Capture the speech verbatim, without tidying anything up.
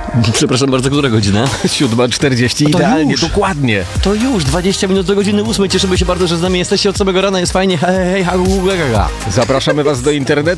Przepraszam bardzo, która godzina? siódma czterdzieści, to idealnie, już. dokładnie. To już, dwadzieścia minut do godziny ósmej. Cieszymy się bardzo, że z nami jesteście od samego rana. Jest fajnie. Hej, hej, hej, hej, hej. Zapraszamy Was do internetu.